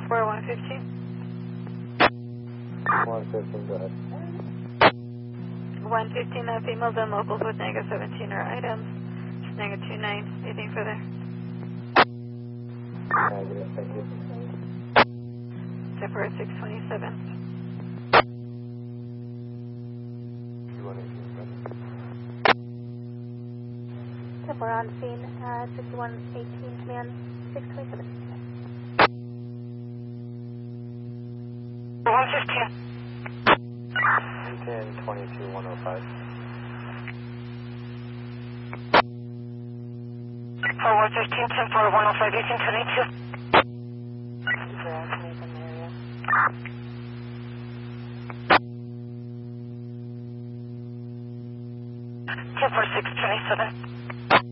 115. 115, go ahead. 115, females and locals with negative 17 are items. Just negative 29. Anything further? Negative, thank you. Zipper 627. 5118, We're on scene at 5118, command 627. 115. 10, 22, 105. 115, 10 for 105, 18, 22. 10 for 627.